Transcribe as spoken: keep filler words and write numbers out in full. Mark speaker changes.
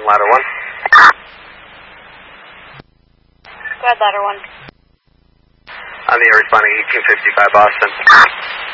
Speaker 1: Ladder one.
Speaker 2: Go ahead, Ladder one.
Speaker 1: On the air responding eighteen fifty-five Boston.